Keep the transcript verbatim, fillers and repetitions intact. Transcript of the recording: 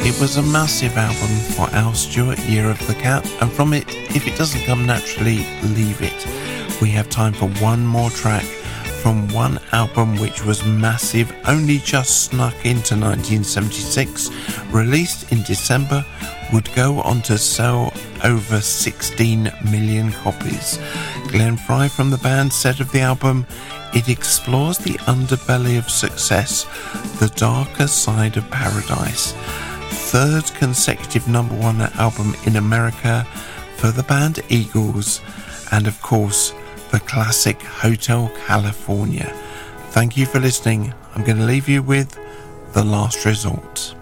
It was a massive album for Al Stewart, Year of the Cat, and from it, if it doesn't come naturally, leave it. We have time for one more track from one album which was massive, only just snuck into nineteen seventy-six, released in December, would go on to sell over sixteen million copies. Glenn Frey from the band said of the album, "It explores the underbelly of success, the darker side of paradise." Third consecutive number one album in America for the band Eagles, and of course the classic Hotel California. Thank you for listening. I'm going to leave you with The Last Resort.